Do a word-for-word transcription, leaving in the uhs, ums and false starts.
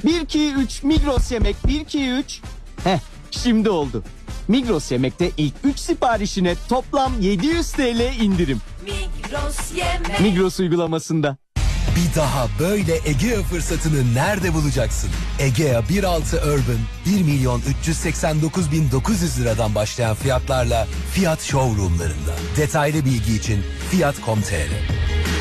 bir iki üç Migros Yemek bir iki üç. Heh, şimdi oldu. Migros Yemek'te ilk üç siparişine toplam yedi yüz T L indirim. Migros Yemek. Migros uygulamasında. Bir daha böyle Egea fırsatını nerede bulacaksın? Egea bir altı Urban bir milyon üç yüz seksen dokuz bin dokuz yüz liradan başlayan fiyatlarla Fiyat Showroom'larında. Detaylı bilgi için fiyat nokta com nokta tr.